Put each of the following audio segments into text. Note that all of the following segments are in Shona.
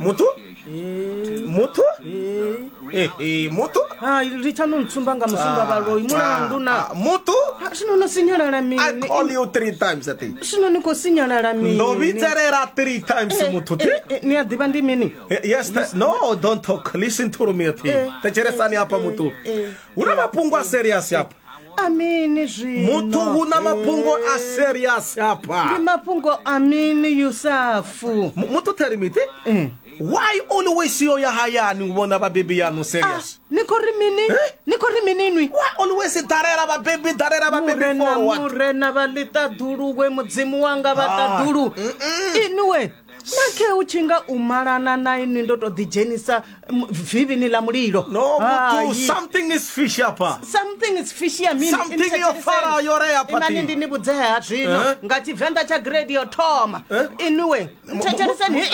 Mutu? Mutu? Mutu? Richano Nsumbanga Musumba Imuna Mutu? Shino signora mi. I call you 3 times a day. Shino Nico signora mi. No, we 3 times Mutu. Near the bandi mini. Yes, no, don't talk. Listen to me. Techeresani hapa Mutu. Una mapungwa serious hapa. Amini Mutu una mapungo a serious hapa. Mapungo amini Yusafu. Mutu tell me why always you ya haya ni wona ba baby ya no serious? Niko rimini nwi. Why always darera ba baby for what? Murena balita duru we mudzimu wanga bataduru. Inwe. Nake uchinga umarana na ini ndoto dijenisa vivi ni la muliro. No, Mutu, something is fishy hapa. Something is fishy amini. Something yo fara yore hapa ti. Imani ndini budzeha zvino. Ngati venda cha grade yo toma. Inwe. Mtecheresa ni.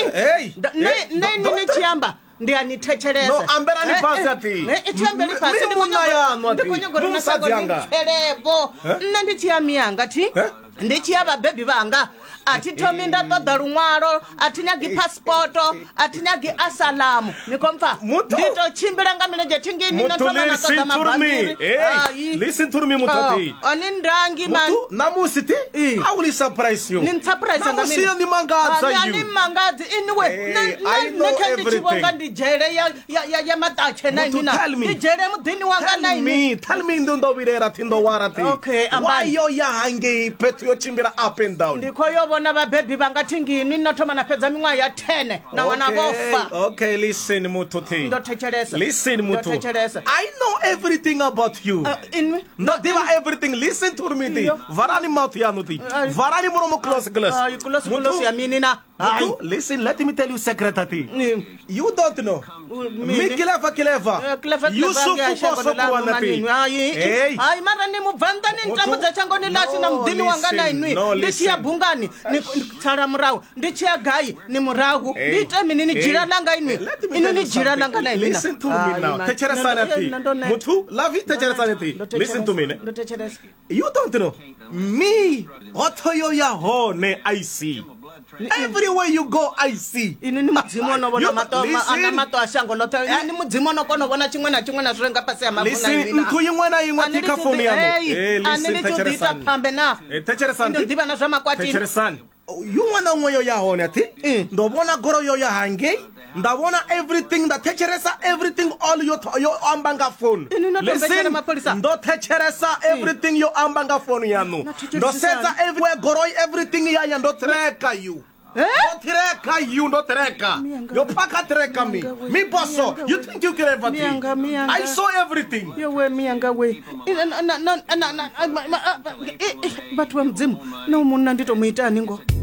Ne chiamba. Ndia nitechereza. No, ambera ni pasati. Ichambeli pasati. Ndikonyogoro na sagoni. Ferebo. Ndichiamianga ti. Ndichiaba baby banga. Ati tominda todarumwaro, ati nyagi passporto, ati nyagi asalamu. Nikomfa. Ndito chimbira ngamineje chingini na tona na toda mabandiri. Listen to me, Mutati. Onindangi man. Mutu, namusiti? I will surprise you. Nin surprise nga mini. Namusi ni mangaza you. Ni mangazi anyway. I know everything. Dijere ya matache na nina. Tell me. Dijere mudini wanga na ini. Tell me ndo birera tindo warati. Okay, why yo ya hangi petro chimbira up and down? Ndikoyo na baby bangatingi ninotoma na peza mimwa ya 10 na wanabofa. Okay, listen Mututi. Ndotechereza. Listen Mutu. I know everything about you. Not everything. Listen to me. Varani mouth ya nuti. Varani muromo close glass. You close ya minina. Listen, let me tell you secretary. You don't know. Me kilefa. Yusuf Boso kuanati. Ay marani muvanda ni ntamuza chango ni lasi na mdini wangana inui. Ndichia bungani ni tsara murau. Ndichia gai ni murau. Ndita minini jira langa inui. Inuni jira langa na imina. Listen to me now. Techeresanati. Mutu, lavi techeresanati. Listen to me. You don't know. Me, otoyo ya ho ne I see. Everywhere you go, I see. Inuni mdzimono bona mato ashango lota. Inuni mdzimono kono bona chimwena zvenga pasi ya mavuna ina. Listen, mtu yimwena tikafoni yamo. Listen, techeresani. Pambe na. Techeresani. Ndiba na zama kwati. Techeresani. Yumwana mwoyo ya honati. Ndobona goro yo ya hange. Ndabona everything that techeresa everything all yo ambanga phone. Listen, ndo techeresa everything yo ambanga phone yanu. Ndo seza everywhere goro everything ya ndo treka you. Treka you ndo treka. Yo paka treka me. Me bosso. You think you can everything? I saw everything. Yo we mianga we. But we mdzimu. No munandito muitani ngo.